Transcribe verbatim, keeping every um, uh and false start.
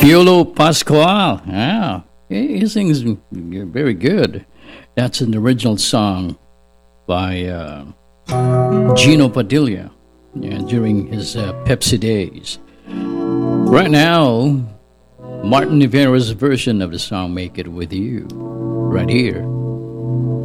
Piolo Pascual. Yeah, he, he sings very good. That's an original song by uh, Gino Padilla, yeah, during his uh, Pepsi days. Right now, Martin Rivera's version of the song "Make It With You," right here